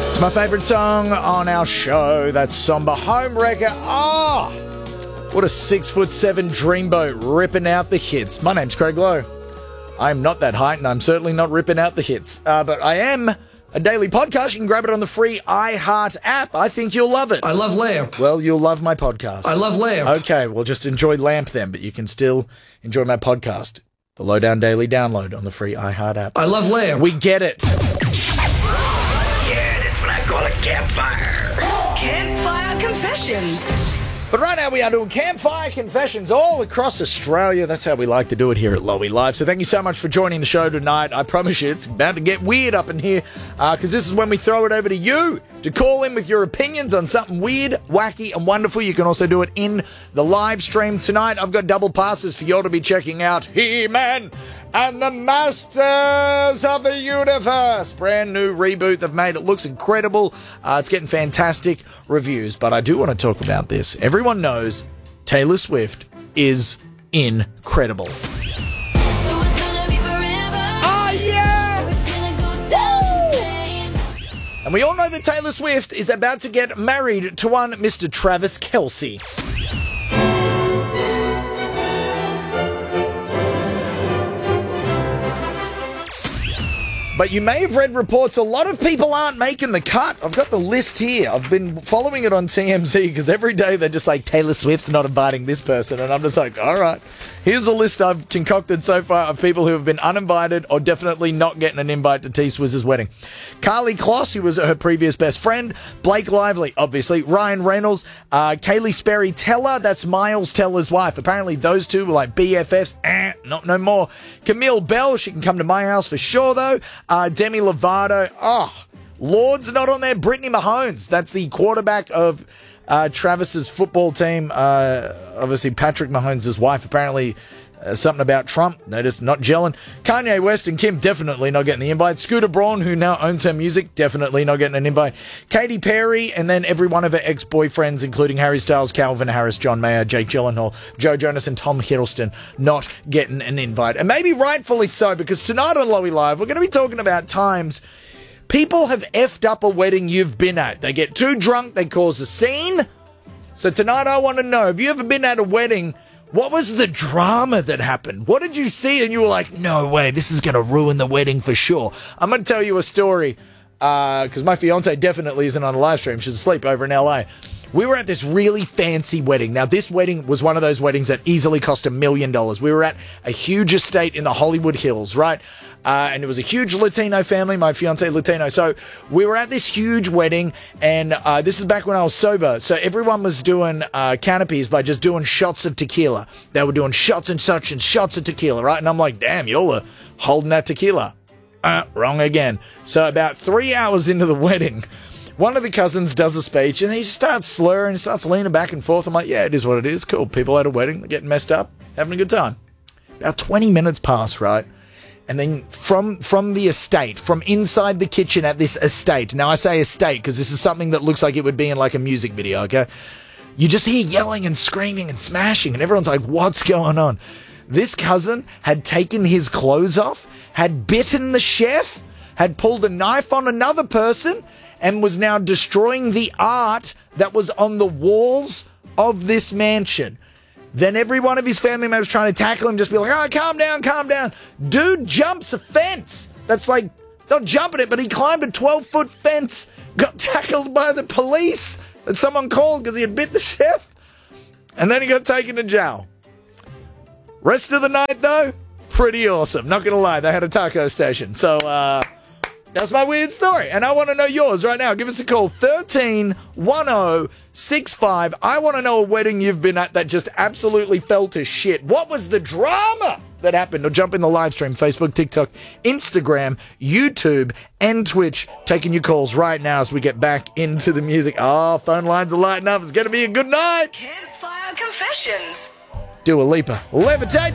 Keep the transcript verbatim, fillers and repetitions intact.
It's my favourite song on our show. That's Somber Homewrecker. Ah, oh, what a six foot seven dreamboat ripping out the hits. My name's Craig Lowe. I'm not that height, and I'm certainly not ripping out the hits. Uh, but I am a daily podcast. You can grab it on the free iHeart app. I think you'll love it. I love Lamp. Well, you'll love my podcast. I love Lamp. Okay, well, just enjoy Lamp then, but you can still enjoy my podcast. The Lowdown Daily download on the free iHeart app. I love Lamp. We get it. Yeah, that's what I call a campfire. Campfire Confessions. But right now we are doing campfire confessions all across Australia. That's how we like to do it here at Lowy Live. So thank you so much for joining the show tonight. I promise you it's about to get weird up in here because uh, this is when we throw it over to you to call in with your opinions on something weird, wacky and wonderful. You can also do it in the live stream tonight. I've got double passes for you all to be checking out He-Man and the Masters of the Universe. Brand new reboot they've made. It looks incredible. Uh, it's getting fantastic reviews. But I do want to talk about this. Everyone knows Taylor Swift is incredible. Oh, yeah! And we all know that Taylor Swift is about to get married to one Mister Travis Kelce. But you may have read reports a lot of people aren't making the cut. I've got the list here. I've been following it on T M Z because every day they're just like, Taylor Swift's not inviting this person. And I'm just like, all right. Here's a list I've concocted so far of people who have been uninvited or definitely not getting an invite to T-Swizz's wedding. Carly Kloss, who was her previous best friend. Blake Lively, obviously. Ryan Reynolds. Uh, Kaylee Sperry Teller. That's Miles Teller's wife. Apparently those two were like B F Fs. Eh, not no more. Camille Bell. She can come to my house for sure, though. Uh, Demi Lovato. Oh, Lord's not on there. Brittany Mahomes. That's the quarterback of uh, Travis's football team. Uh, obviously, Patrick Mahomes' wife. Apparently, uh, something about Trump. Notice not gelling. Kanye West and Kim definitely not getting the invite. Scooter Braun, who now owns her music, definitely not getting an invite. Katy Perry, and then every one of her ex-boyfriends, including Harry Styles, Calvin Harris, John Mayer, Jake Gyllenhaal, Joe Jonas, and Tom Hiddleston, not getting an invite. And maybe rightfully so, because tonight on Lowy Live, we're going to be talking about times people have effed up a wedding you've been at. They get too drunk, they cause a scene. So tonight I want to know, have you ever been at a wedding? What was the drama that happened? What did you see and you were like, no way, this is going to ruin the wedding for sure? I'm going to tell you a story because uh, my fiance definitely isn't on a live stream. She's asleep over in L A. We were at this really fancy wedding. Now, this wedding was one of those weddings that easily cost a million dollars. We were at a huge estate in the Hollywood Hills, right? Uh, and it was a huge Latino family, my fiance Latino. So we were at this huge wedding, and uh, this is back when I was sober. So everyone was doing uh, canopies by just doing shots of tequila. They were doing shots and such and shots of tequila, right? And I'm like, damn, y'all are holding that tequila. Uh, wrong again. So about three hours into the wedding, one of the cousins does a speech, and he just starts slurring, starts leaning back and forth. I'm like, yeah, it is what it is. Cool. People at a wedding, they're getting messed up, having a good time. About twenty minutes pass, right? And then from from the estate, from inside the kitchen at this estate, now I say estate because this is something that looks like it would be in like a music video, okay? You just hear yelling and screaming and smashing, and everyone's like, what's going on? This cousin had taken his clothes off, had bitten the chef, had pulled a knife on another person, and was now destroying the art that was on the walls of this mansion. Then every one of his family members trying to tackle him, just be like, oh, calm down, calm down. Dude jumps a fence. That's like, not jumping it, but he climbed a twelve-foot fence, got tackled by the police that someone called because he had bit the chef, and then he got taken to jail. Rest of the night, though, pretty awesome. Not going to lie, they had a taco station. So, uh... that's my weird story, and I want to know yours right now. Give us a call, thirteen one oh six five. I want to know a wedding you've been at that just absolutely fell to shit. What was the drama that happened? Or jump in the live stream, Facebook, TikTok, Instagram, YouTube, and Twitch. Taking your calls right now as we get back into the music. Oh, phone lines are lighting up. It's going to be a good night. Campfire Confessions. Dua Lipa. Levitate.